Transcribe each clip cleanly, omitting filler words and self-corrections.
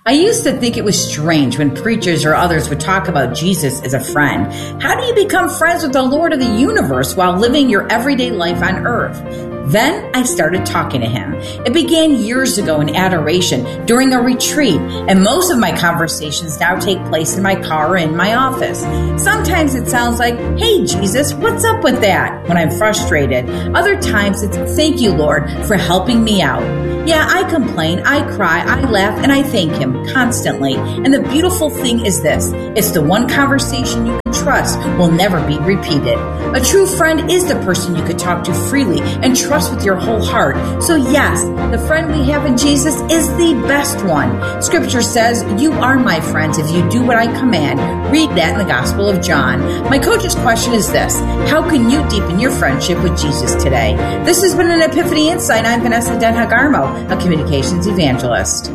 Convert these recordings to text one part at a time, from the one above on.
I used to think it was strange when preachers or others would talk about Jesus as a friend. How do you become friends with the Lord of the universe while living your everyday life on earth? Then I started talking to him. It began years ago in adoration during a retreat, and most of my conversations now take place in my car or in my office. Sometimes it sounds like, "Hey Jesus, what's up with that?" when I'm frustrated. Other times it's, "Thank you, Lord, for helping me out." Yeah, I complain, I cry, I laugh, and I thank him constantly. And the beautiful thing is this: it's the one conversation you can trust will never be repeated. A true friend is the person you could talk to freely and trust with your whole heart. So yes, the friend we have in Jesus is the best one. Scripture says, "You are my friends if you do what I command." Read that in the Gospel of John. My coach's question is this: how can you deepen your friendship with Jesus today? This has been an Epiphany Insight. I'm Vanessa Denhagarmo, a communications evangelist.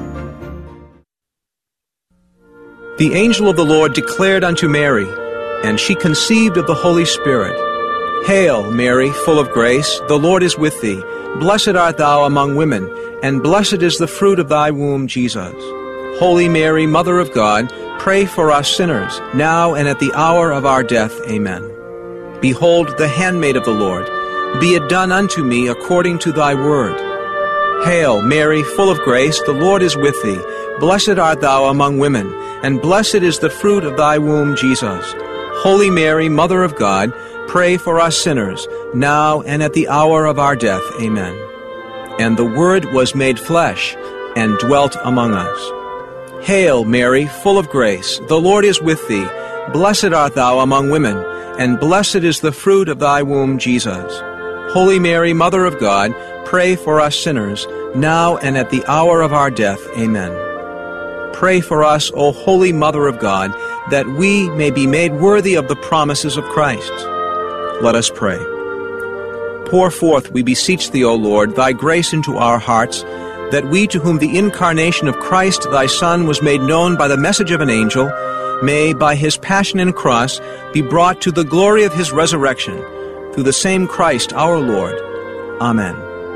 The angel of the Lord declared unto Mary, and she conceived of the Holy Spirit. Hail, Mary, full of grace, the Lord is with thee. Blessed art thou among women, and blessed is the fruit of thy womb, Jesus. Holy Mary, Mother of God, pray for us sinners, now and at the hour of our death. Amen. Behold, the handmaid of the Lord. Be it done unto me according to thy word. Hail, Mary, full of grace, the Lord is with thee. Blessed art thou among women, and blessed is the fruit of thy womb, Jesus. Holy Mary, Mother of God, pray for us sinners, now and at the hour of our death. Amen. And the Word was made flesh, and dwelt among us. Hail, Mary, full of grace, the Lord is with thee. Blessed art thou among women, and blessed is the fruit of thy womb, Jesus. Holy Mary, Mother of God, pray for us sinners, now and at the hour of our death. Amen. Pray for us, O Holy Mother of God, that we may be made worthy of the promises of Christ. Let us pray. Pour forth, we beseech thee, O Lord, thy grace into our hearts, that we, to whom the incarnation of Christ thy Son was made known by the message of an angel, may, by his passion and cross, be brought to the glory of his resurrection, through the same Christ our Lord. Amen.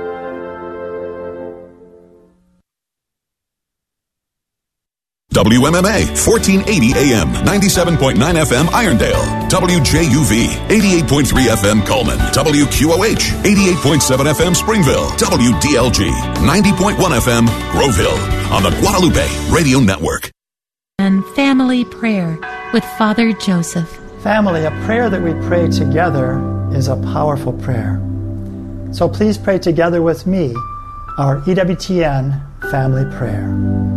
WMMA, 1480 AM, 97.9 FM, Irondale. WJUV, 88.3 FM, Coleman. WQOH, 88.7 FM, Springville. WDLG, 90.1 FM, Groveville. On the Guadalupe Radio Network. And Family Prayer with Father Joseph. Family, a prayer that we pray together is a powerful prayer. So please pray together with me our EWTN family prayer.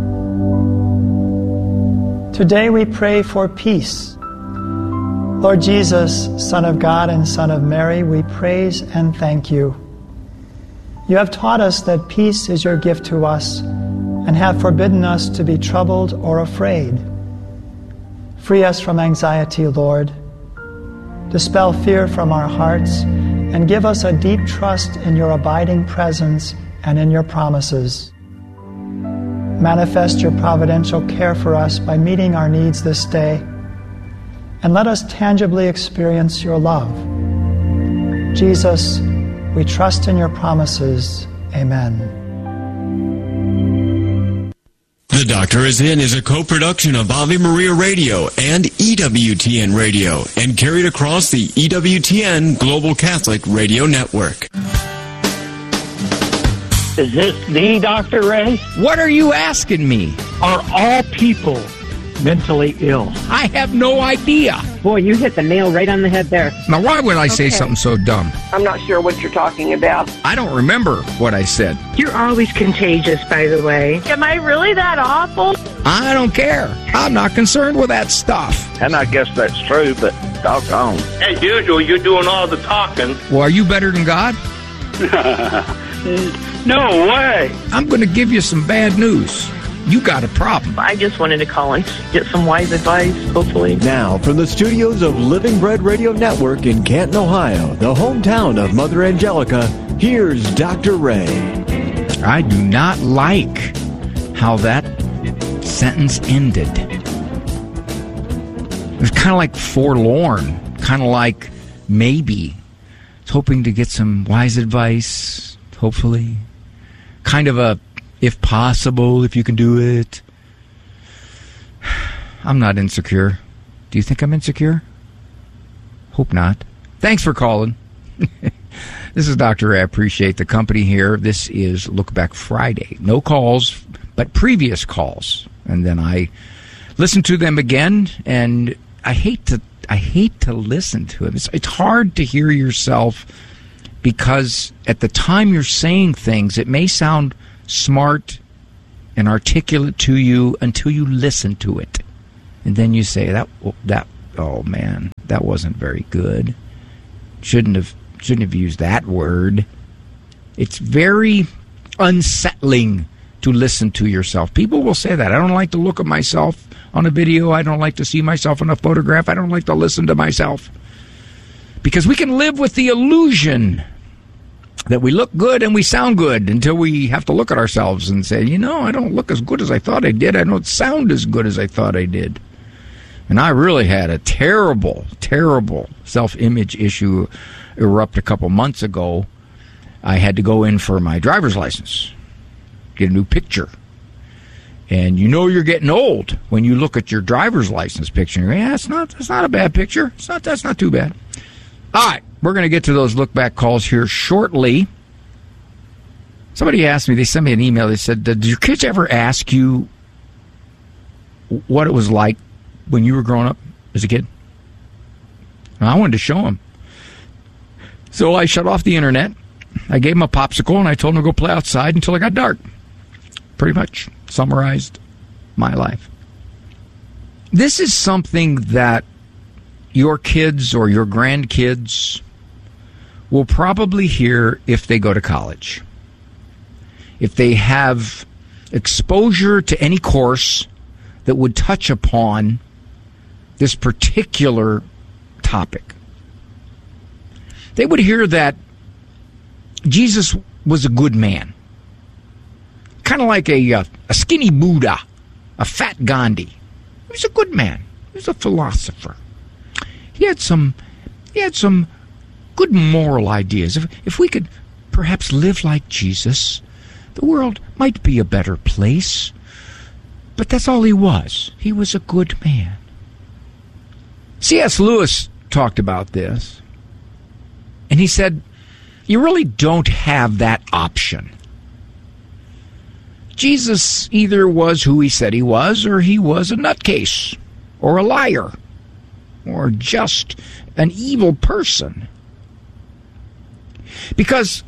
Today we pray for peace. Lord Jesus, Son of God and Son of Mary, we praise and thank you. You have taught us that peace is your gift to us and have forbidden us to be troubled or afraid. Free us from anxiety, Lord. Dispel fear from our hearts and give us a deep trust in your abiding presence and in your promises. Manifest your providential care for us by meeting our needs this day, and let us tangibly experience your love. Jesus, we trust in your promises. Amen. The Doctor Is In is a co-production of Ave Maria Radio and EWTN Radio, and carried across the EWTN Global Catholic Radio Network. Is this the Dr. Ray? What are you asking me? Are all people mentally ill? I have no idea. Boy, you hit the nail right on the head there. Now, why would I say something so dumb? I'm not sure what you're talking about. I don't remember what I said. You're always contagious, by the way. Am I really that awful? I don't care. I'm not concerned with that stuff. And I guess that's true, but doggone. As usual, you're doing all the talking. Well, are you better than God? No way. I'm going to give you some bad news. You got a problem. I just wanted to call and get some wise advice, hopefully. Now, from the studios of Living Bread Radio Network in Canton, Ohio, the hometown of Mother Angelica, here's Dr. Ray. I do not like how that sentence ended. It was kind of like forlorn, kind of like maybe. It's hoping to get some wise advice, hopefully. Kind of a, if possible, if you can do it. I'm not insecure. Do you think I'm insecure? Hope not. Thanks for calling. This is Dr. Ray. I appreciate the company here. This is Look Back Friday. No calls, but previous calls. And then I listen to them again, and I hate to listen to them. It's hard to hear yourself because at the time you're saying things, it may sound smart and articulate to you until you listen to it. And then you say, oh man, that wasn't very good. Shouldn't have used that word. It's very unsettling to listen to yourself. People will say that. I don't like to look at myself on a video. I don't like to see myself in a photograph. I don't like to listen to myself. Because we can live with the illusion that we look good and we sound good until we have to look at ourselves and say, I don't look as good as I thought I did. I don't sound as good as I thought I did. And I really had a terrible, terrible self-image issue erupt a couple months ago. I had to go in for my driver's license, get a new picture. And you're getting old when you look at your driver's license picture. And you're, that's not a bad picture. That's not too bad. All right, we're going to get to those look-back calls here shortly. Somebody asked me, they sent me an email, they said, did your kids ever ask you what it was like when you were growing up as a kid? And I wanted to show them. So I shut off the internet, I gave them a popsicle, and I told them to go play outside until it got dark. Pretty much summarized my life. This is something that your kids or your grandkids will probably hear if they go to college. If they have exposure to any course that would touch upon this particular topic. They would hear that Jesus was a good man. Kind of like a skinny Buddha, a fat Gandhi. He was a good man. He was a philosopher. He had some good moral ideas. If we could perhaps live like Jesus, the world might be a better place. But that's all he was. He was a good man. C.S. Lewis talked about this, and he said, you really don't have that option. Jesus either was who he said he was, or he was a nutcase, or a liar, or just an evil person. Because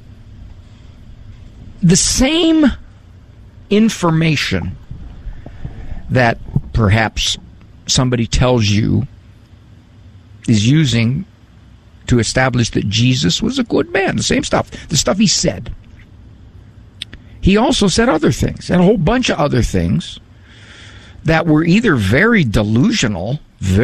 the same information that perhaps somebody tells you is using to establish that Jesus was a good man, the same stuff, the stuff he said. He also said other things, and a whole bunch of other things that were either very delusional,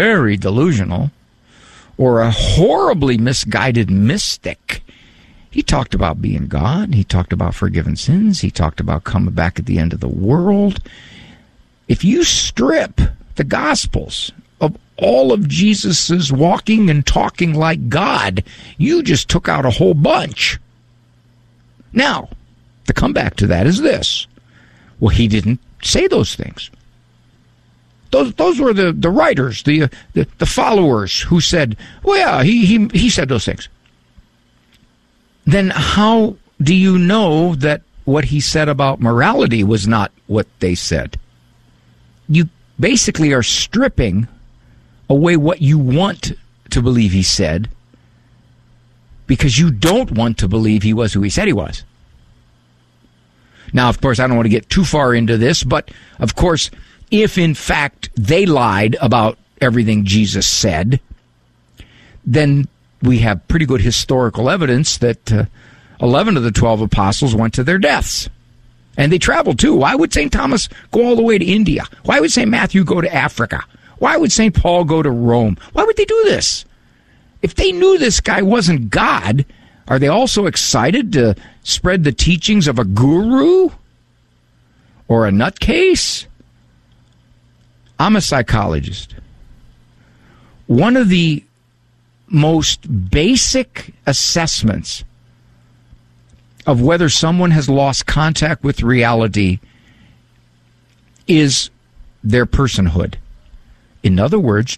or a horribly misguided mystic. He talked about being God. He talked about forgiven sins. He talked about coming back at the end of the world. If you strip the Gospels of all of Jesus's walking and talking like God, you just took out a whole bunch. Now, the comeback to that is this. Well, he didn't say those things. Those were the writers, the followers who said, well, yeah, he said those things. Then how do you know that what he said about morality was not what they said? You basically are stripping away what you want to believe he said because you don't want to believe he was who he said he was. Now, of course, I don't want to get too far into this, but, of course, if, in fact, they lied about everything Jesus said, then we have pretty good historical evidence that 11 of the 12 apostles went to their deaths. And they traveled, too. Why would St. Thomas go all the way to India? Why would St. Matthew go to Africa? Why would St. Paul go to Rome? Why would they do this? If they knew this guy wasn't God, are they also excited to spread the teachings of a guru or a nutcase? I'm a psychologist. One of the most basic assessments of whether someone has lost contact with reality is their personhood. In other words,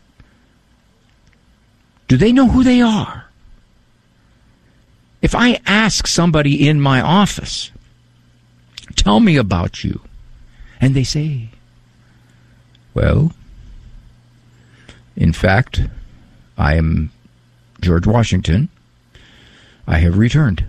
do they know who they are? If I ask somebody in my office, tell me about you, and they say, well, in fact, I am George Washington. I have returned.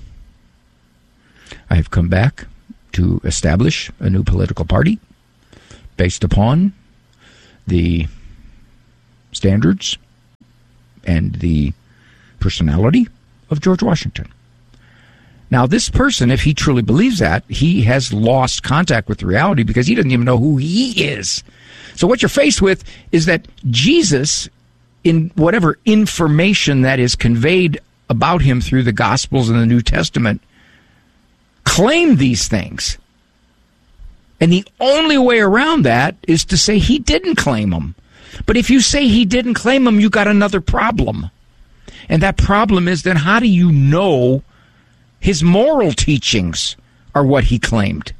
I have come back to establish a new political party based upon the standards and the personality of George Washington. Now, this person, if he truly believes that, he has lost contact with reality because he doesn't even know who he is. So what you're faced with is that Jesus, in whatever information that is conveyed about him through the Gospels and the New Testament, claimed these things. And the only way around that is to say he didn't claim them. But if you say he didn't claim them, you got another problem. And that problem is, then how do you know his moral teachings are what he claimed?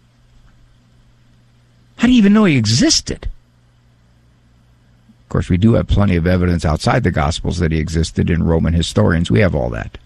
How do you even know he existed? Of course, we do have plenty of evidence outside the Gospels that he existed in Roman historians. We have all that.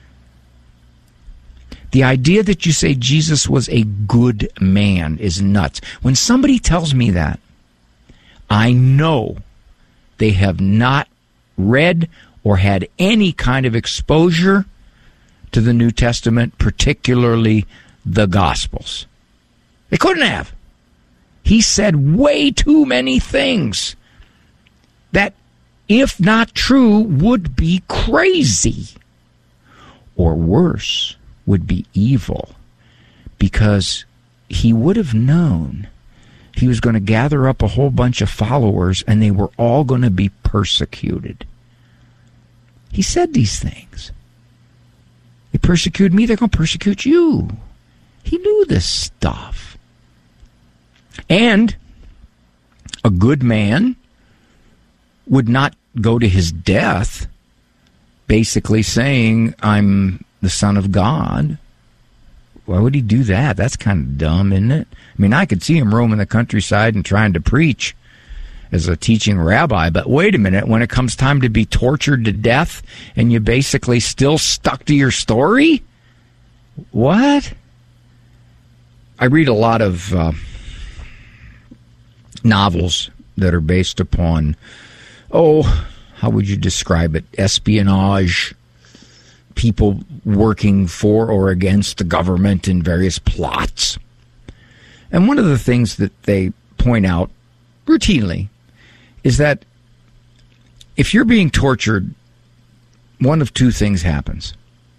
The idea that you say Jesus was a good man is nuts. When somebody tells me that, I know they have not read or had any kind of exposure to the New Testament, particularly the Gospels. They couldn't have. He said way too many things that, if not true, would be crazy. Or worse, would be evil. Because he would have known he was going to gather up a whole bunch of followers and they were all going to be persecuted. He said these things. They persecute me, they're going to persecute you. He knew this stuff. And a good man would not go to his death basically saying, I'm the Son of God. Why would he do that? That's kind of dumb, isn't it? I mean, I could see him roaming the countryside and trying to preach as a teaching rabbi, but wait a minute, when it comes time to be tortured to death and you basically still stuck to your story? What? I read a lot of novels that are based upon, how would you describe it? Espionage, people working for or against the government in various plots. And one of the things that they point out routinely is that if you're being tortured, one of two things happens.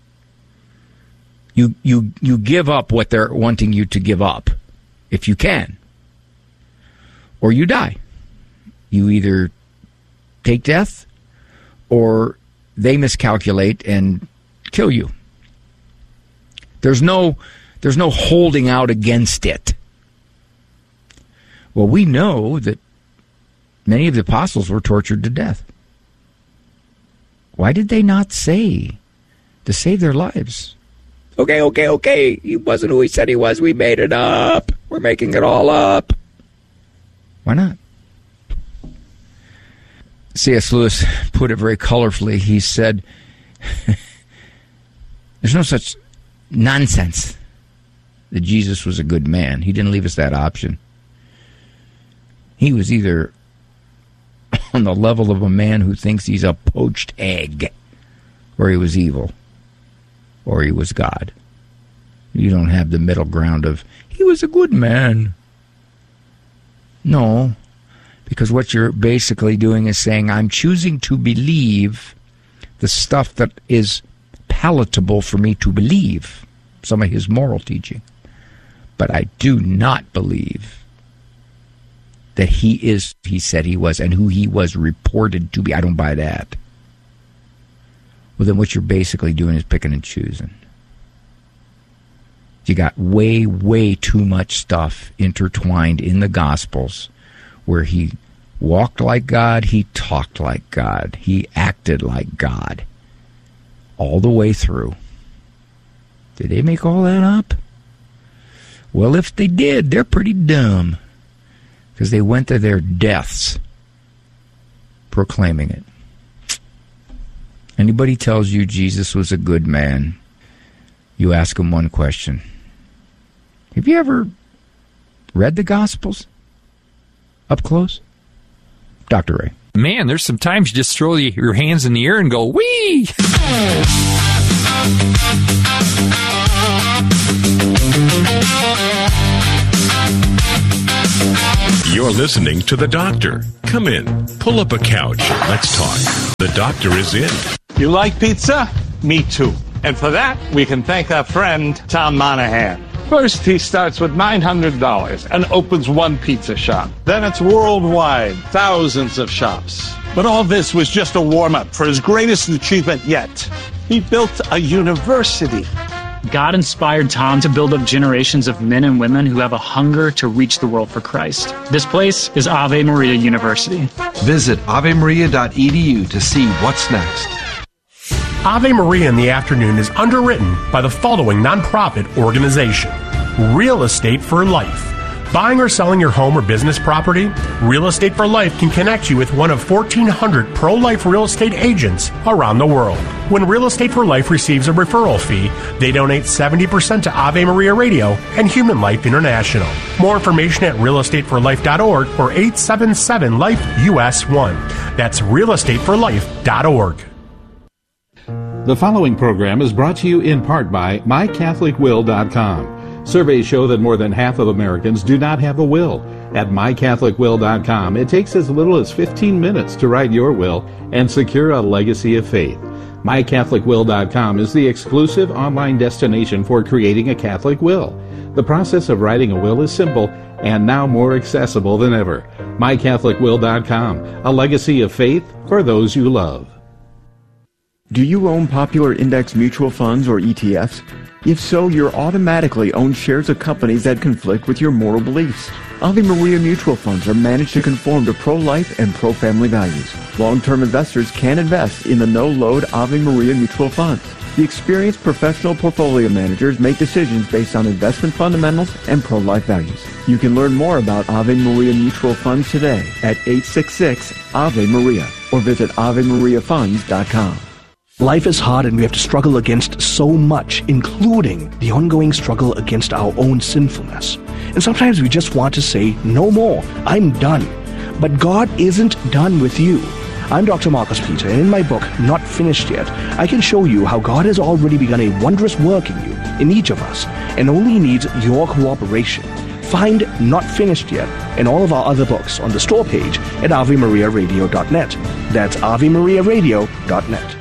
You give up what they're wanting you to give up, if you can, or you die. You either take death or they miscalculate and kill you. There's no holding out against it. Well, we know that many of the apostles were tortured to death. Why did they not say to save their lives? Okay. He wasn't who he said he was. We made it up. We're making it all up. Why not? C.S. Lewis put it very colorfully. He said, there's no such nonsense that Jesus was a good man. He didn't leave us that option. He was either on the level of a man who thinks he's a poached egg, or he was evil, or he was God. You don't have the middle ground of, he was a good man. No, because what you're basically doing is saying, I'm choosing to believe the stuff that is palatable for me to believe, some of his moral teaching. But I do not believe that he said he was, and who he was reported to be. I don't buy that. Well, then what you're basically doing is picking and choosing. You got way, way too much stuff intertwined in the Gospels where he walked like God, he talked like God, he acted like God all the way through. Did they make all that up? Well, if they did, they're pretty dumb, because they went to their deaths proclaiming it. Anybody tells you Jesus was a good man, you ask them one question. Have you ever read the Gospels up close? Dr. Ray. Man, there's some times you just throw your hands in the air and go, whee! You're listening to The Doctor. Come in, pull up a couch, let's talk. The Doctor is in. You like pizza? Me too. And for that, we can thank our friend, Tom Monahan. First, he starts with $900 and opens one pizza shop. Then it's worldwide, thousands of shops. But all this was just a warm-up for his greatest achievement yet. He built a university. God inspired Tom to build up generations of men and women who have a hunger to reach the world for Christ. This place is Ave Maria University. Visit avemaria.edu to see what's next. Ave Maria in the Afternoon is underwritten by the following nonprofit organization: Real Estate for Life. Buying or selling your home or business property? Real Estate for Life can connect you with one of 1,400 pro-life real estate agents around the world. When Real Estate for Life receives a referral fee, they donate 70% to Ave Maria Radio and Human Life International. More information at realestateforlife.org or 877-LIFE-US1. That's realestateforlife.org. The following program is brought to you in part by MyCatholicWill.com. Surveys show that more than half of Americans do not have a will. At MyCatholicWill.com, it takes as little as 15 minutes to write your will and secure a legacy of faith. MyCatholicWill.com is the exclusive online destination for creating a Catholic will. The process of writing a will is simple and now more accessible than ever. MyCatholicWill.com, a legacy of faith for those you love. Do you own popular index mutual funds or ETFs? If so, you're automatically own shares of companies that conflict with your moral beliefs. Ave Maria mutual funds are managed to conform to pro-life and pro-family values. Long-term investors can invest in the no-load Ave Maria mutual funds. The experienced professional portfolio managers make decisions based on investment fundamentals and pro-life values. You can learn more about Ave Maria mutual funds today at 866-AVE-MARIA or visit AveMariaFunds.com. Life is hard and we have to struggle against so much, including the ongoing struggle against our own sinfulness. And sometimes we just want to say, no more, I'm done. But God isn't done with you. I'm Dr. Marcus Peter, and in my book, Not Finished Yet, I can show you how God has already begun a wondrous work in you, in each of us, and only needs your cooperation. Find Not Finished Yet and all of our other books on the store page at AveMariaRadio.net. That's AveMariaRadio.net.